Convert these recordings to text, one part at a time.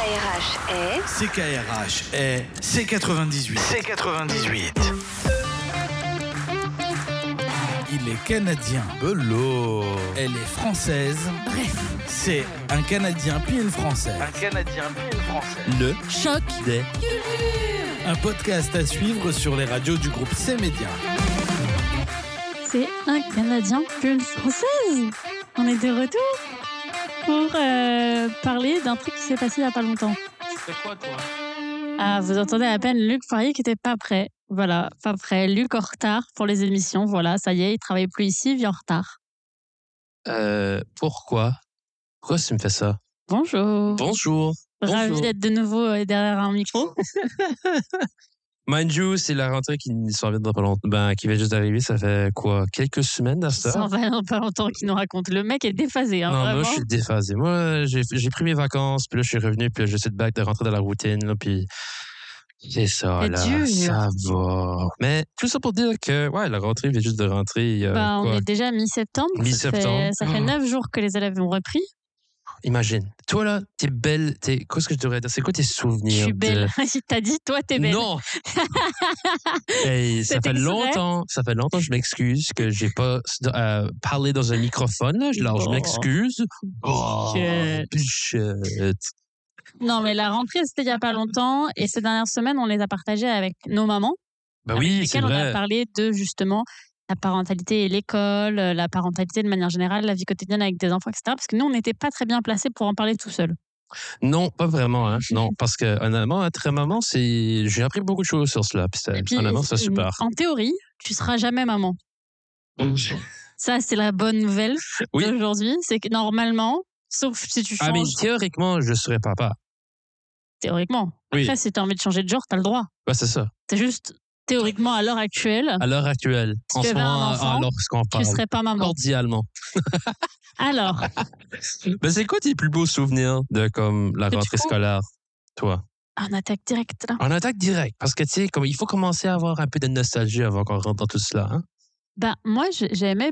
CKRH est C98. C98. Il est canadien. Bello. Elle est française. Bref, c'est un Canadien puis une Française. Le Choc des... Un podcast à suivre sur les radios du groupe C-Média. C'est un Canadien puis une Française. On est de retour pour parler d'un truc qui s'est passé il n'y a pas longtemps. C'est quoi, toi? Ah, vous entendez à peine Luc Poirier qui n'était pas prêt. Voilà, pas prêt. Luc en retard pour les émissions. Voilà, ça y est, il ne travaille plus ici, il vient en retard. Pourquoi? Pourquoi tu me fais ça? Bonjour. Bonjour. Ravi d'être de nouveau derrière un micro. Mind you, c'est la rentrée qui s'en vient dans pas longtemps. Qui vient juste d'arriver, ça fait quoi? Quelques semaines à ça? Ça va pas longtemps qu'il nous raconte. Le mec est déphasé. Hein, non, vraiment. moi, je suis déphasé. Moi, j'ai pris mes vacances, puis là, je suis revenu, puis là, j'essaie de rentrer dans la routine, là, puis c'est ça, là. Dur. Ça va. Mais tout ça pour dire que, ouais, la rentrée vient juste de rentrer. On est déjà mi-septembre. Mi-septembre. Ça fait 9 jours que les élèves ont repris. Imagine, toi là, t'es belle, qu'est-ce que je devrais dire? C'est quoi tes souvenirs? Je suis belle. Si t'as dit, toi, t'es belle. Non! Hey, ça fait longtemps, je m'excuse que j'ai pas parlé dans un microphone. Alors, je m'excuse. Non, mais la rentrée, c'était il y a pas longtemps. Et ces dernières semaines, on les a partagées avec nos mamans. Bah oui, c'est vrai. On a parlé de, justement, la parentalité et l'école, la parentalité de manière générale, la vie quotidienne avec des enfants, etc. Parce que nous, on n'était pas très bien placés pour en parler tout seul. Non, pas vraiment. Hein. Non, parce que honnêtement, être maman, j'ai appris beaucoup de choses sur cela. Puis honnêtement, c'est super. En théorie, tu seras jamais maman. Ça, c'est la bonne nouvelle d'aujourd'hui. C'est que normalement, sauf si tu changes... Ah, mais théoriquement, je serais papa. Théoriquement. Après, si tu as envie de changer de genre, tu as le droit. Ouais, c'est ça. C'est juste... Théoriquement, à l'heure actuelle, en ce moment, alors qu'on parle, tu serais pas maman. Cordialement. Alors. Mais c'est quoi tes plus beaux souvenirs de comme la rentrée scolaire, toi? En attaque directe, là. En attaque directe, parce que tu sais, il faut commencer à avoir un peu de nostalgie avant qu'on rentre dans tout cela. Hein? Moi, j'aimais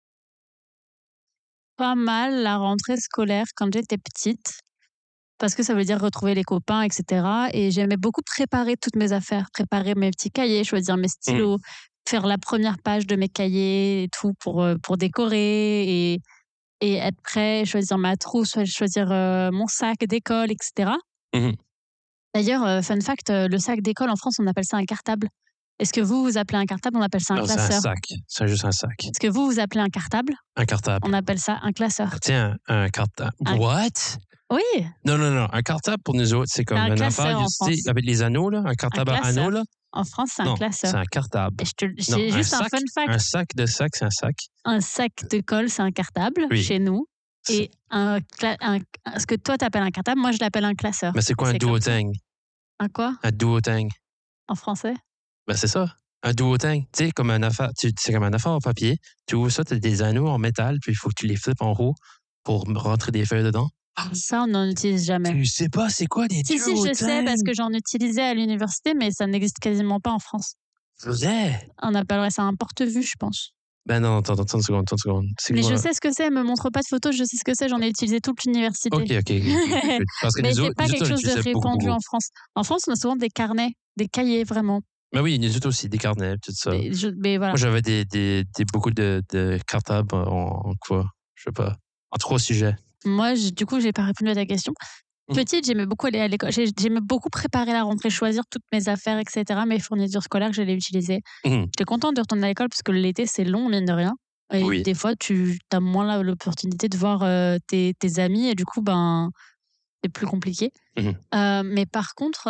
pas mal la rentrée scolaire quand j'étais petite. Parce que ça veut dire retrouver les copains, etc. Et j'aimais beaucoup préparer toutes mes affaires, préparer mes petits cahiers, choisir mes stylos, faire la première page de mes cahiers et tout pour décorer et être prêt, choisir ma trousse, choisir mon sac d'école, etc. D'ailleurs, fun fact, le sac d'école en France, on appelle ça un cartable. Est-ce que vous appelez un cartable? On appelle ça un classeur. C'est un sac. C'est juste un sac. Est-ce que vous appelez un cartable? Un cartable. On appelle ça un classeur. Tiens, un cartable. What? Oui. Non. Un cartable pour nous autres, c'est comme un affaire avec les anneaux, là. Un cartable à anneaux, là. En France, c'est un classeur. C'est un cartable. J'ai juste un fun fact. Un sac de sac, c'est un sac. Un sac de colle, c'est un cartable chez nous. Et ce que toi, t'appelles un cartable, moi, je l'appelle un classeur. Mais c'est quoi un duotang? Un quoi? Un duotang. En français? C'est ça. Un duotang. Tu sais, comme un affaire, c'est comme un affaire en papier. Tu ouvres ça, tu as des anneaux en métal, puis il faut que tu les flippes en haut pour rentrer des feuilles dedans. Ça, on n'en utilise jamais. Tu sais pas, c'est quoi des duotangs? Si, je sais, parce que j'en utilisais à l'université, mais ça n'existe quasiment pas en France. Vrai? On appellerait ça un porte-vue, je pense. Non, attends une seconde. Mais je sais ce que c'est, me montre pas de photos, je sais ce que c'est, j'en ai utilisé toute l'université. OK. Parce que mais c'est pas quelque chose de répandu en France. En France, on a souvent des carnets, des cahiers, vraiment. Mais oui, il y a tout aussi, des carnets, tout ça. Mais voilà. Moi, j'avais beaucoup de cartables en quoi? Je sais pas. En 3 sujets. Moi, du coup, j'ai pas répondu à ta question. Petite, j'aimais beaucoup aller à l'école. J'aimais beaucoup préparer la rentrée, choisir toutes mes affaires, etc. Mes fournitures scolaires que j'allais utiliser. J'étais contente de retourner à l'école parce que l'été, c'est long, mine de rien. Et des fois, tu as moins l'opportunité de voir tes amis et du coup, c'est plus compliqué. Mais par contre,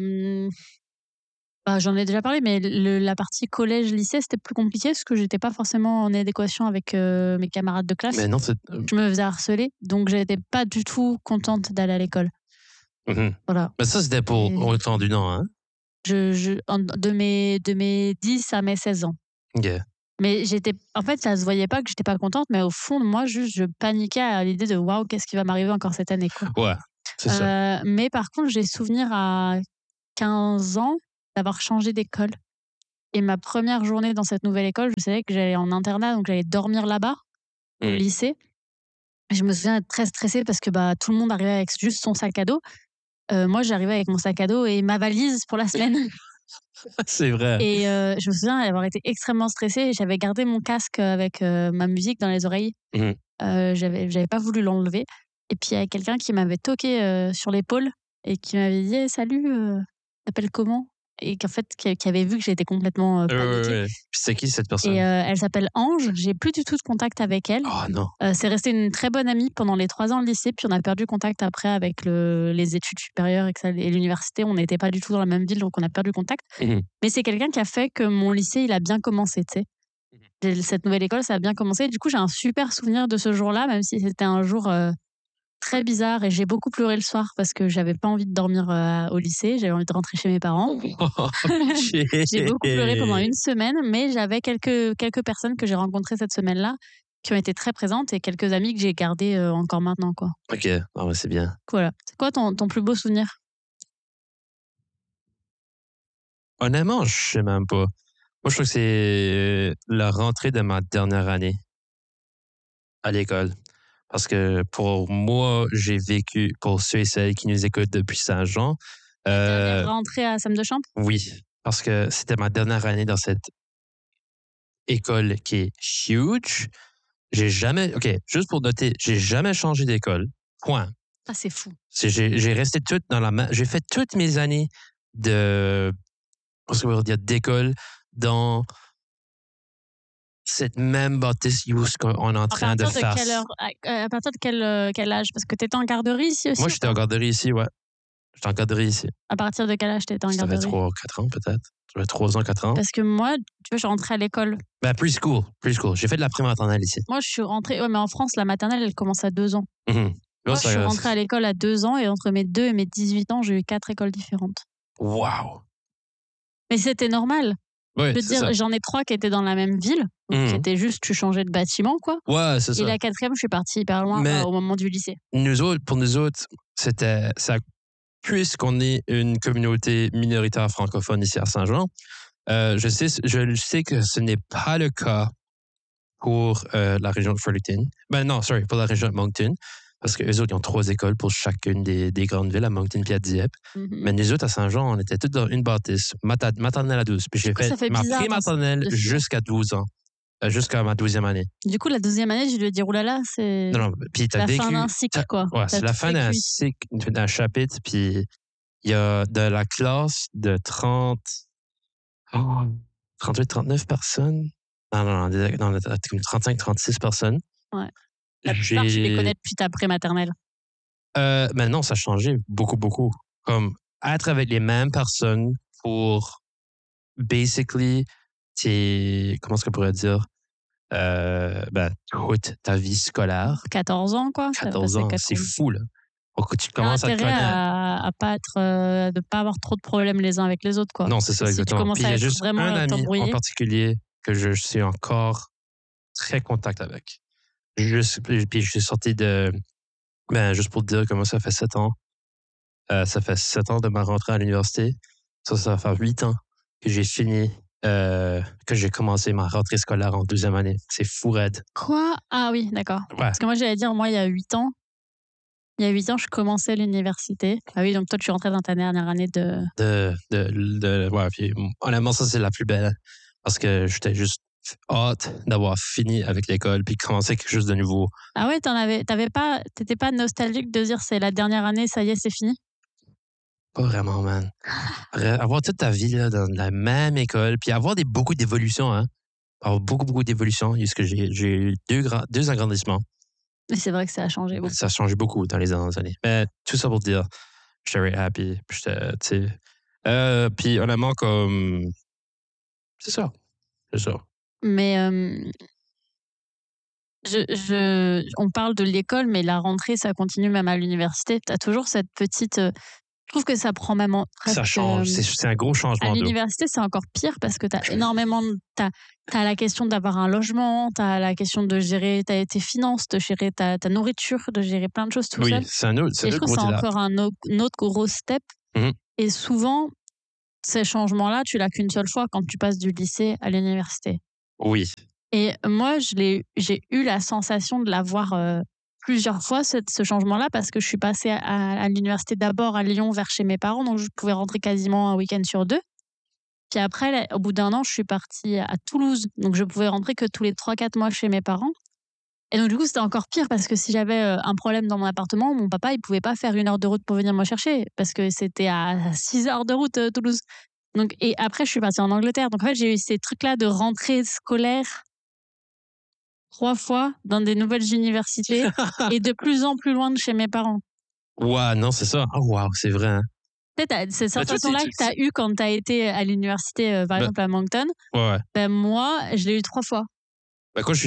j'en ai déjà parlé, mais la partie collège-lycée, c'était plus compliqué parce que j'étais pas forcément en adéquation avec mes camarades de classe. Mais non, je me faisais harceler, donc j'étais pas du tout contente d'aller à l'école. Voilà. Mais ça, c'était pour autant du nom, hein? De mes 10 à mes 16 ans. OK. Mais en fait, ça se voyait pas que j'étais pas contente, mais au fond de moi, juste, je paniquais à l'idée de waouh, qu'est-ce qui va m'arriver encore cette année, quoi. Ouais, c'est ça. Mais par contre, j'ai souvenir à 15 ans d'avoir changé d'école. Et ma première journée dans cette nouvelle école, je savais que j'allais en internat, donc j'allais dormir là-bas, au lycée. Je me souviens être très stressée parce que tout le monde arrivait avec juste son sac à dos. moi, j'arrivais avec mon sac à dos et ma valise pour la semaine. C'est vrai. Et je me souviens avoir été extrêmement stressée. J'avais gardé mon casque avec ma musique dans les oreilles. Mhm. J'avais pas voulu l'enlever. Et puis, il y a quelqu'un qui m'avait toqué sur l'épaule et qui m'avait dit: Salut, t'appelles comment? Et qu'en fait, qui avait vu que j'étais complètement paniquée. Ouais. C'est qui cette personne? Et elle s'appelle Ange. J'ai plus du tout de contact avec elle. Oh non. C'est resté une très bonne amie pendant les 3 ans de lycée. Puis on a perdu contact après avec les études supérieures et l'université. On n'était pas du tout dans la même ville, donc on a perdu contact. Mhm. Mais c'est quelqu'un qui a fait que mon lycée, il a bien commencé, tu sais. Cette nouvelle école, ça a bien commencé. Du coup, j'ai un super souvenir de ce jour-là, même si c'était un jour très bizarre. Et j'ai beaucoup pleuré le soir parce que j'avais pas envie de dormir au lycée. J'avais envie de rentrer chez mes parents. J'ai beaucoup pleuré pendant une semaine, mais j'avais quelques personnes que j'ai rencontrées cette semaine-là qui ont été très présentes et quelques amis que j'ai gardés encore maintenant, quoi. Ok, ah ouais, c'est bien. Voilà. C'est quoi ton plus beau souvenir? Honnêtement, je sais même pas. Moi, je trouve que c'est la rentrée de ma dernière année à l'école. Parce que pour moi, j'ai vécu, pour ceux et celles qui nous écoutent depuis Saint-Jean, Dernière rentrée à Sam de Chambre? oui, parce que c'était ma dernière année dans cette école qui est huge. OK, juste pour noter, j'ai jamais changé d'école. Point. Ah, c'est fou. J'ai resté toute dans la j'ai fait toutes mes années de, comment on va dire, d'école dans cette même bâtisse où on est en train de faire. À partir de quel âge? Parce que tu étais en garderie ici aussi? Moi, j'étais en garderie ici, ouais. J'étais en garderie ici. À partir de quel âge tu étais en Ça fait garderie? 3 ou 4 ans peut-être. Ça fait 3 ans, 4 ans. Parce que moi, tu vois, je suis rentrée à l'école. Ben, preschool. J'ai fait de la primaire maternelle ici. Moi, je suis rentrée. Ouais, mais en France, la maternelle, elle commence à 2 ans. Mhm. Moi, je suis rentrée à l'école à 2 ans et entre mes 2 et mes 18 ans, j'ai eu 4 écoles différentes. Wow. Mais c'était normal. Ouais, Je veux dire, j'en ai 3 qui étaient dans la même ville, donc qui étaient juste, tu changeais de bâtiment, quoi. Ouais, c'est ça. Et la 4e, je suis partie hyper loin au moment du lycée. Pour nous autres, c'était ça. Puisqu'on est une communauté minoritaire francophone ici à Saint-Jean, je sais que ce n'est pas le cas pour la région de Fredericton. Ben non, pour la région de Moncton, parce qu'eux autres, ils ont 3 écoles pour chacune des grandes villes, à Moncton et à Dieppe. Mais nous autres, à Saint-Jean, on était tous dans une bâtisse, maternelle à 12. Puis j'ai fait ma pré-maternelle jusqu'à 12 ans, jusqu'à ma 12e année. Du coup, la 12e année, je lui ai dit, oulala, c'est la fin d'un cycle, quoi. Ouais, c'est la fin d'un cycle, d'un chapitre, puis il y a de la classe de 38, 39 personnes. Non, 35, 36 personnes. Ouais. La plupart, tu les connais depuis ta pré-maternelle. Ben non, ça a changé beaucoup, beaucoup. Comme être avec les mêmes personnes pour, basically, comment est-ce qu'on pourrait dire, toute ta vie scolaire. 14 ans, quoi. 14 ans, c'est fou, là. Tu commences à te connaître. À pas être, de pas avoir trop de problèmes les uns avec les autres, quoi. Non, c'est ça, exactement. Puis il y a juste un ami en particulier que je suis encore très contact avec. Puis je suis sorti juste pour te dire comment ça fait 7 ans. Ça fait 7 ans de ma rentrée à l'université. Ça va faire 8 ans que j'ai fini, que j'ai commencé ma rentrée scolaire en 2e année. C'est fou raide. Quoi? Ah oui, d'accord. Ouais. Parce que moi, j'allais dire, moi, il y a 8 ans, je commençais l'université. Ah oui, donc toi, tu es rentré dans ta dernière année de... Ouais, puis honnêtement, ça, c'est la plus belle. Parce que j'étais juste hâte d'avoir fini avec l'école puis commencer quelque chose de nouveau. Ah ouais, t'étais pas nostalgique de dire c'est la dernière année, ça y est, c'est fini? Pas vraiment, man. Avoir toute ta vie là, dans la même école, puis avoir beaucoup d'évolutions, hein. Avoir beaucoup d'évolutions. Parce que j'ai eu 2 agrandissements. Mais c'est vrai que ça a changé beaucoup. Ça a changé beaucoup dans les dernières années. Mais tout ça pour dire, j'étais very happy. Puis honnêtement, comme... C'est ça. Mais on parle de l'école, mais la rentrée, ça continue même à l'université. Tu as toujours cette petite... je trouve que ça prend même presque... Ça change. C'est un gros changement. À l'université, c'est encore pire parce que tu as énormément... T'as la question d'avoir un logement, t'as la question de gérer tes finances, de gérer ta nourriture, de gérer plein de choses tout seul. Oui, c'est un autre. Et je trouve que c'est encore un autre gros step. Et souvent, ces changements-là, tu l'as qu'une seule fois quand tu passes du lycée à l'université. Oui. Et moi, j'ai eu la sensation de l'avoir plusieurs fois ce changement-là parce que je suis passée à l'université d'abord à Lyon vers chez mes parents, donc je pouvais rentrer quasiment un week-end sur 2. Puis après, au bout d'1 an, je suis partie à Toulouse, donc je pouvais rentrer que tous les 3-4 mois chez mes parents. Et donc du coup, c'était encore pire parce que si j'avais un problème dans mon appartement, mon papa, il pouvait pas faire 1 heure de route pour venir me chercher parce que c'était à 6 heures de route, Toulouse. Donc, et après, je suis partie en Angleterre. Donc en fait, j'ai eu ces trucs-là de rentrée scolaire 3 fois dans des nouvelles universités et de plus en plus loin de chez mes parents. Ouais, non, c'est ça. Oh, wow, c'est vrai. Hein. Peut-être cette sensation-là que tu as eue quand tu as été à l'université, par exemple à Moncton, ben moi, je l'ai eu 3 fois. Ben, quand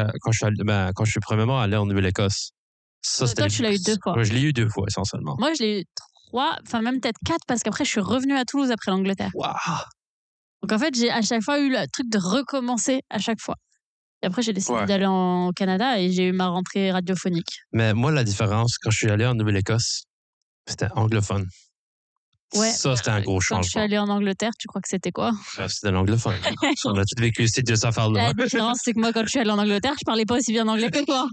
je suis premièrement allé en Nouvelle-Écosse. Ça, toi, tu l'as eu 2 fois. Ouais, je l'ai eu 2 fois, essentiellement. Moi, je l'ai eu 3, enfin même peut-être 4, parce qu'après, je suis revenue à Toulouse après l'Angleterre. Wow. Donc en fait, j'ai à chaque fois eu le truc de recommencer à chaque fois. Et après, j'ai décidé d'aller au Canada et j'ai eu ma rentrée radiophonique. Mais moi, la différence, quand je suis allé en Nouvelle-Écosse, c'était anglophone. Ouais. Ça, c'était un gros changement. Quand je suis allée en Angleterre, tu crois que c'était quoi? C'était l'anglophone. On a tous vécu ces 2 affaires-là. La différence, c'est que moi, quand je suis allée en Angleterre, je parlais pas aussi bien anglais que toi.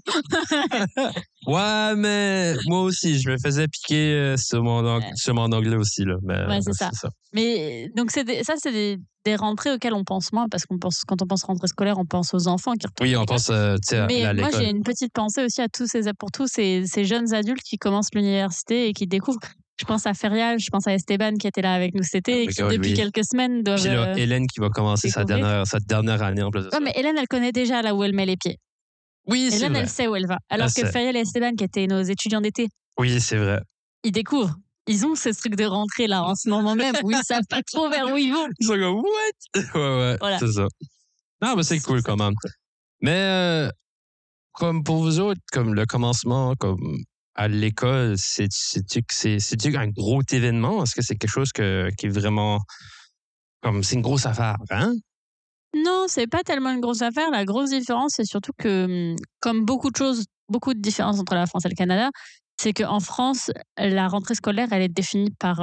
Ouais, mais moi aussi, je me faisais piquer sur mon anglais aussi. Là. Mais, ouais, c'est ça. Mais donc, c'est des rentrées auxquelles on pense moins parce quand on pense rentrée scolaire, on pense aux enfants qui retournent. Oui, on pense à l'école. Mais moi, j'ai une petite pensée aussi pour tous ces jeunes adultes qui commencent l'université et qui découvrent. Je pense à Ferial, je pense à Esteban qui était là avec nous cet été et qui depuis quelques semaines doivent. Puis là, Hélène qui va commencer sa dernière année en plus de ça. Ouais, mais Hélène, elle connaît déjà là où elle met les pieds. Oui, c'est vrai. Hélène, elle sait où elle va. Alors que Ferial et Esteban, qui étaient nos étudiants d'été. Oui, c'est vrai. Ils découvrent. Ils ont ce truc de rentrée là en ce moment même où ils savent pas trop vers où ils vont. Ils sont comme what? Ouais, voilà. C'est ça. Non, mais c'est cool quand même. Mais comme pour vous autres, comme le commencement, comme à l'école, c'est-tu un gros événement? Est-ce que c'est quelque chose qui est vraiment comme c'est une grosse affaire, hein? Non, c'est pas tellement une grosse affaire. La grosse différence, c'est surtout que, comme beaucoup de différences entre la France et le Canada, c'est qu'en France, la rentrée scolaire, elle est définie par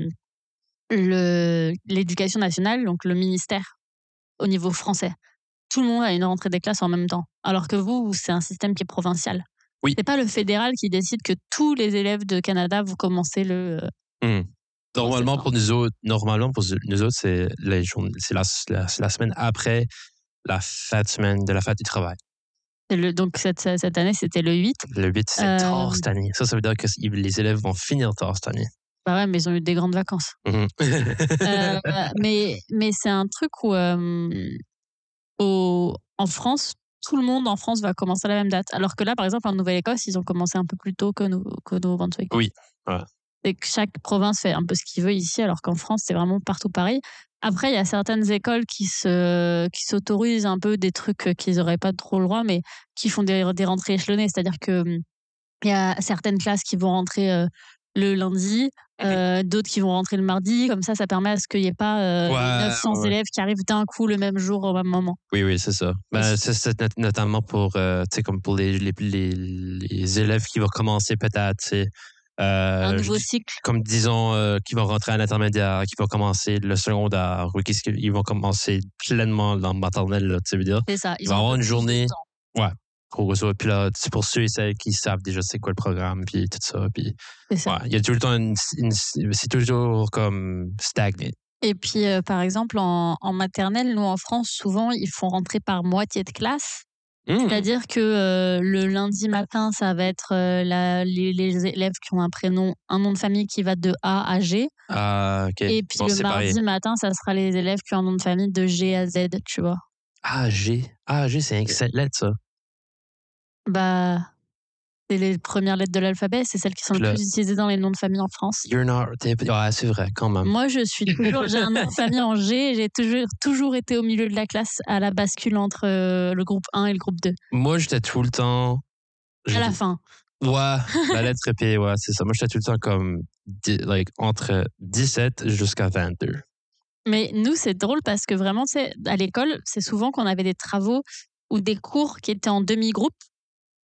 l'éducation nationale, donc le ministère, au niveau français. Tout le monde a une rentrée des classes en même temps. Alors que vous, c'est un système qui est provincial. Oui. C'est pas le fédéral qui décide que tous les élèves de Canada vont commencer le. Normalement pour nous autres, c'est la semaine après la semaine de la fête du travail. Donc cette année, c'était le 8. Le 8, c'est tard cette année. Ça veut dire que les élèves vont finir tard cette année. Bah ouais, mais ils ont eu des grandes vacances. Mais c'est un truc où en France, tout le monde en France va commencer à la même date. Alors que là, par exemple, en Nouvelle-Écosse, ils ont commencé un peu plus tôt que nos Brunswick. Oui. Ouais. C'est que chaque province fait un peu ce qu'il veut ici, alors qu'en France, c'est vraiment partout pareil. Après, il y a certaines écoles qui s'autorisent un peu des trucs qu'ils n'auraient pas trop le droit, mais qui font des rentrées échelonnées. C'est-à-dire qu'il y a certaines classes qui vont rentrer le lundi, d'autres qui vont rentrer le mardi. Comme ça permet à ce qu'il n'y ait pas 900 élèves qui arrivent d'un coup le même jour au même moment. Oui, c'est ça. C'est notamment pour, comme pour les élèves qui vont commencer peut-être, un nouveau cycle. Comme disons, qui vont rentrer à l'intermédiaire, qui vont commencer le secondaire, ou ils vont commencer pleinement dans le maternelle, tu veux dire. C'est ça. Ils vont avoir une journée. Ouais. Puis là, c'est pour ceux et celles qui savent déjà c'est quoi le programme, puis tout ça. Puis, il y a tout le temps c'est toujours comme stagné. Et puis, par exemple, en maternelle, nous en France, souvent, ils font rentrer par moitié de classe. C'est-à-dire que le lundi matin, ça va être les élèves qui ont un nom de famille qui va de A à G. Ah, ok. Et puis le mardi matin, ça sera les élèves qui ont un nom de famille de G à Z, tu vois. Ah, G, c'est 5 lettres, ça. Bah, c'est les premières lettres de l'alphabet, c'est celles qui sont le plus utilisées dans les noms de famille en France. C'est vrai, quand même. Moi, j'ai un nom de famille en G, j'ai toujours été au milieu de la classe à la bascule entre le groupe 1 et le groupe 2. Moi, j'étais tout le temps... À la fin. Ouais, la lettre épée, ouais, c'est ça. Moi, j'étais tout le temps comme entre 17 jusqu'à 22. Mais nous, c'est drôle parce que vraiment, à l'école, c'est souvent qu'on avait des travaux ou des cours qui étaient en demi-groupe.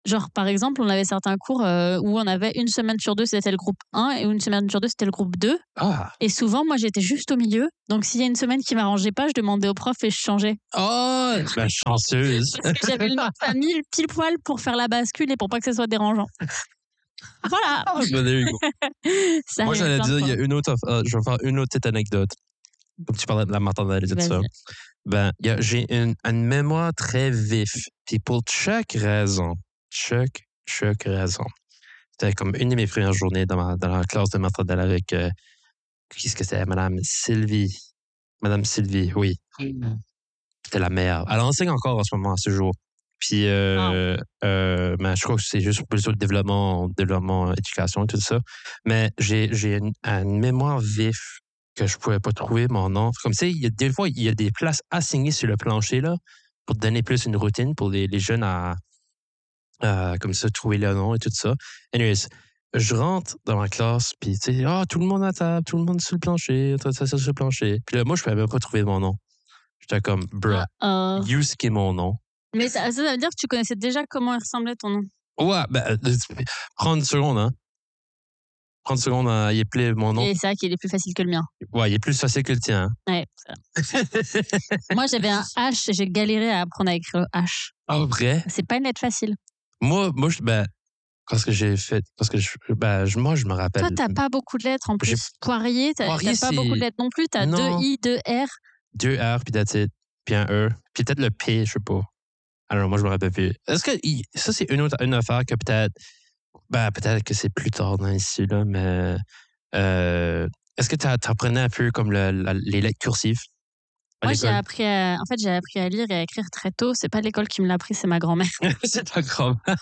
Genre, par exemple, on avait certains cours où on avait une semaine sur 2, c'était le groupe 1 et une semaine sur 2, c'était le groupe 2. Ah! Et souvent, moi, j'étais juste au milieu. Donc, s'il y a une semaine qui m'arrangeait pas, je demandais au prof et je changeais. Oh! La chanceuse! Parce que j'avais le famille pile poil pour faire la bascule et pour pas que ça soit dérangeant. Voilà! There you go. Ça Moi, arrive j'allais plein de dire, il y fois. a une autre, je vais faire une autre petite anecdote. Comme tu parlais de la maternelle et tout ça. Vas-y. Ben, j'ai une mémoire très vif. Puis pour chaque raison, chaque raison. C'était comme une de mes premières journées dans la classe de maternelle avec, qu'est-ce que c'était? Madame Sylvie, oui. C'était la meilleure. Elle enseigne encore en ce moment, à ce jour. Puis, ben, je crois que c'est juste plutôt le développement, éducation et tout ça. Mais j'ai une mémoire vif que je pouvais pas trouver mon nom. Comme ça, des fois, il y a des places assignées sur le plancher, là, pour te donner plus une routine pour les jeunes à comme ça, trouver le nom et tout ça. Anyways, je rentre dans la classe, puis tu sais, tout le monde à table, tout le monde sur le plancher, ça sur le plancher. Puis là, moi, je pouvais même pas trouver mon nom. J'étais comme, bruh, you ce qui est mon nom. Mais ça veut dire que tu connaissais déjà comment il ressemblait ton nom. Ouais, ben, prends une seconde, hein. Prends une seconde à y appeler mon nom. Et c'est vrai qu'il est plus facile que le mien. Ouais, il est plus facile que le tien. Hein. Ouais, c'est vrai. Moi, j'avais un H et j'ai galéré à apprendre à écrire le H. Ah, vrai? C'est pas une lettre facile. Moi, ben, parce que j'ai fait, moi, je me rappelle. Toi, t'as pas beaucoup de lettres en plus. Poirier, t'as pas beaucoup de lettres non plus. T'as 2 I, 2 R. 2 R, puis puis un E. Puis peut-être le P, je sais pas. Alors, moi, je me rappelle plus. Est-ce que ça, c'est une affaire que peut-être que c'est plus tard dans ici, là, mais est-ce que tu apprenais un peu comme les lettres cursives? Moi, j'ai appris à lire et à écrire très tôt. C'est pas l'école qui me l'a appris, c'est ma grand-mère. C'est ta grand-mère.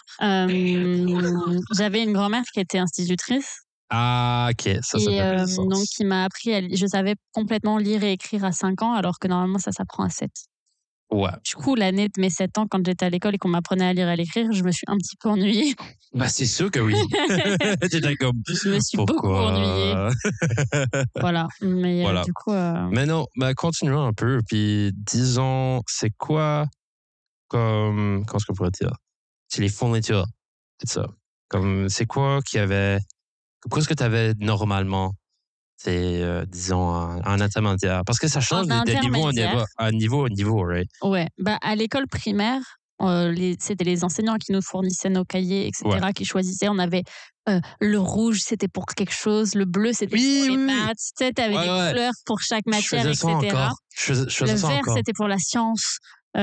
J'avais une grand-mère qui était institutrice. Ah, ok, ça fait sens. Donc, qui m'a appris je savais complètement lire et écrire à 5 ans, alors que normalement, ça s'apprend à 7. Ouais. Du coup, l'année de mes 7 ans, quand j'étais à l'école et qu'on m'apprenait à lire et à l'écrire, je me suis un petit peu ennuyée. Bah, c'est sûr que oui. J'étais comme, je me suis beaucoup ennuyée. Voilà. Mais voilà. du coup... Mais non, continuons un peu. Puis disons, c'est quoi comment est-ce qu'on pourrait dire? C'est les fournitures. C'est ça. Comme, c'est quoi qu'est-ce que tu avais normalement? C'est, disons, en intermédiaire. Parce que ça change de niveau en niveau, right? Ouais. À l'école primaire, c'était les enseignants qui nous fournissaient nos cahiers, etc., qui choisissaient. On avait le rouge, c'était pour quelque chose. Le bleu, c'était pour les maths. Tu sais, t'avais des couleurs pour chaque matière, etc. Le vert, c'était pour la science.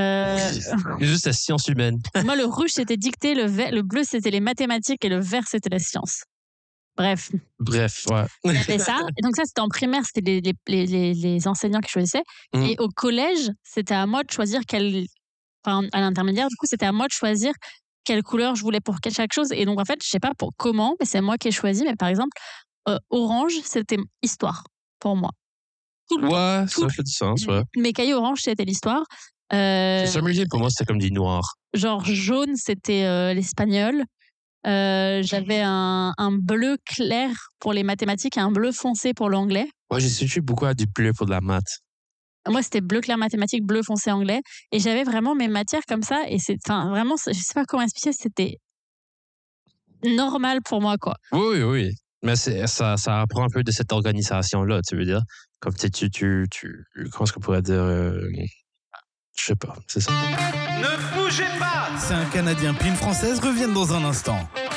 Juste la science humaine. Moi, le rouge, c'était dicté. Le bleu, c'était les mathématiques. Et le vert, c'était la science. Bref, ouais. C'était ça. Et donc ça, c'était en primaire, c'était les enseignants qui choisissaient. Et au collège, c'était à moi de choisir à l'intermédiaire, du coup, c'était à moi de choisir quelle couleur je voulais pour chaque chose. Et donc, en fait, je sais pas pour comment, mais c'est moi qui ai choisi. Mais par exemple, orange, c'était histoire pour moi. Ça fait du sens, ouais. Mes cahiers orange, c'était l'histoire. Pour moi, c'était comme du noir. Genre jaune, c'était l'espagnol. J'avais un bleu clair pour les mathématiques et un bleu foncé pour l'anglais. Ouais, j'ai switché beaucoup à du bleu pour de la maths. Moi, c'était bleu clair mathématiques, bleu foncé anglais. Et j'avais vraiment mes matières comme ça. Et vraiment, je sais pas comment expliquer, c'était normal pour moi, quoi. Oui. Mais ça apprend un peu de cette organisation-là, tu veux dire? Comme tu comment est-ce qu'on pourrait dire? Je sais pas, c'est ça. Ne bougez pas! C'est un Canadien puis une Française reviennent dans un instant.